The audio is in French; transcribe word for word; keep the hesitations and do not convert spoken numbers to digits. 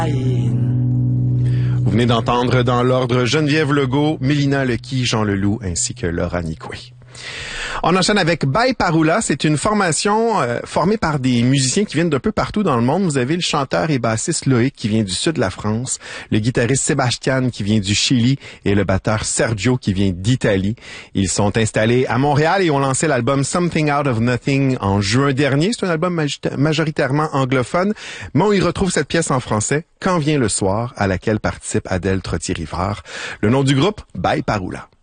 Vous venez d'entendre dans l'ordre Geneviève Legault, Mélina Lequi, Jean Leloup ainsi que Laura Nicoué. On enchaîne avec Bye Parula. C'est une formation euh, formée par des musiciens qui viennent d'un peu partout dans le monde. Vous avez le chanteur et bassiste Loïc qui vient du sud de la France, le guitariste Sébastien qui vient du Chili et le batteur Sergio qui vient d'Italie. Ils sont installés à Montréal et ont lancé l'album Something Out of Nothing en juin dernier. C'est un album majoritairement anglophone, mais on y retrouve cette pièce en français, Quand vient le soir, à laquelle participe Adèle Trottier-Rivard. Le nom du groupe, Bye Parula.